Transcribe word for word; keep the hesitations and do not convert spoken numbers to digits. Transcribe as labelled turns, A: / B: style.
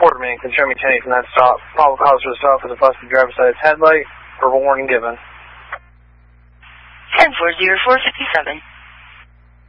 A: report me. Can show me ten eight from that stop. Probable cause for the stop is a busted driver's side headlight. Verbal warning given.
B: ten four zero four fifty-seven.